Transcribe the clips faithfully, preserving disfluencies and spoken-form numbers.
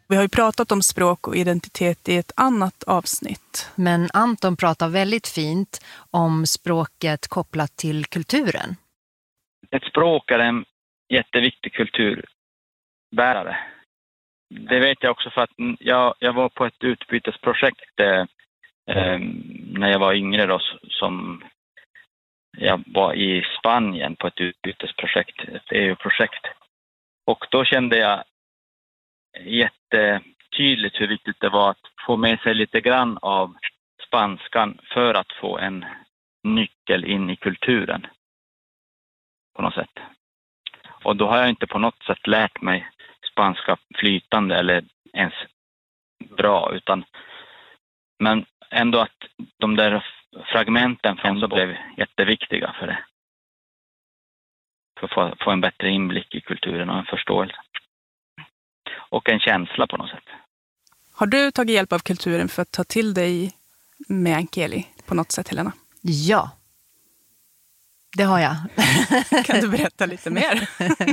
Vi har ju pratat om språk och identitet i ett annat avsnitt. Men Anton pratar väldigt fint om språket kopplat till kulturen. Ett språk är en jätteviktig kulturbärare. Det vet jag också för att jag, jag var på ett utbytesprojekt eh, när jag var yngre då, som jag var i Spanien på ett utbytesprojekt, ett E U-projekt. Och då kände jag jättetydligt hur viktigt det var att få med sig lite grann av spanskan för att få en nyckel in i kulturen på något sätt. Och då har jag inte på något sätt lärt mig spanska flytande eller ens bra, utan men ändå att de där fragmenten ändå blev jätteviktiga för det. För att få, få en bättre inblick i kulturen och en förståelse. Och en känsla på något sätt. Har du tagit hjälp av kulturen för att ta till dig meänkieli på något sätt, Helena? Ja, det har jag. Kan du berätta lite mer?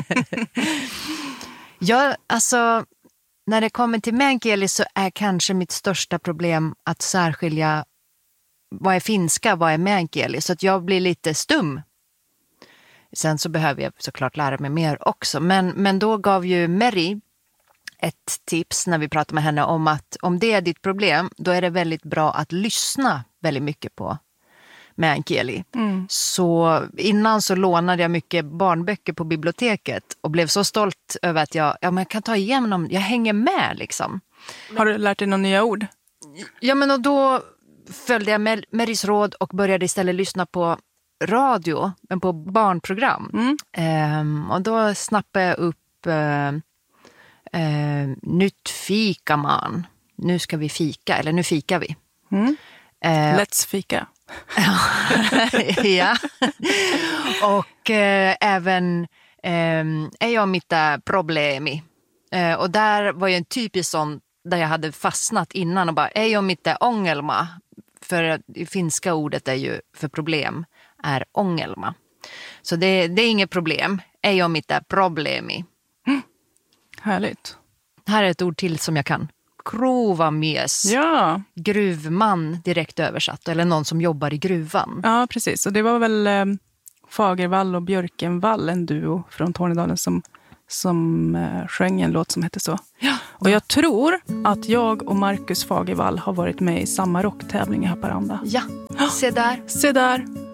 Ja, alltså när det kommer till meänkieli så är kanske mitt största problem att särskilja vad är finska, vad är meänkieli. Så att jag blir lite stum. Sen så behöver jag såklart lära mig mer också. Men, men då gav ju Mary ett tips när vi pratade med henne om att om det är ditt problem, då är det väldigt bra att lyssna väldigt mycket på meänkieli. Mm. Så innan så lånade jag mycket barnböcker på biblioteket och blev så stolt över att jag, ja, men jag kan ta igenom, jag hänger med liksom. Har du lärt dig några nya ord? Ja, men och då följde jag Marys råd och började istället lyssna på radio, men på barnprogram. Mm. Ehm, och då snappade jag upp eh, eh, nytt fika man. Nu ska vi fika, eller nu fikar vi. Mm. Eh, Let's fika. Ja. Och eh, även eh, är jag mitta problemi. Eh, och där var ju en typisk sån där jag hade fastnat innan och bara, är jag mitta ångelma? För det finska ordet är ju för problem är ångelma. Så det, det är inget problem. Är jag mitta problemi. Mm. Härligt. Här är ett ord till som jag kan. Krovamies. Ja. Gruvman direkt översatt. Eller någon som jobbar i gruvan. Ja, precis. Och det var väl eh, Fagervall och Björkenvall, en duo från Tornedalen som, som eh, sjöng en låt som hette så. Ja. Och jag tror att jag och Marcus Fagervall har varit med i samma rocktävling i Haparanda. Ja, se där. Se där.